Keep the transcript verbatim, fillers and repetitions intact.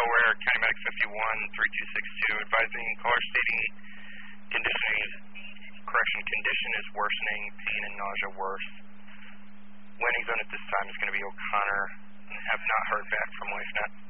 Delaware, County Medic fifty-one, three two six two, advising caller stating conditioning is, correction, condition is worsening, pain and nausea worse. Landing zone at this time is going to be O'Connor. Have not heard back from LifeNet.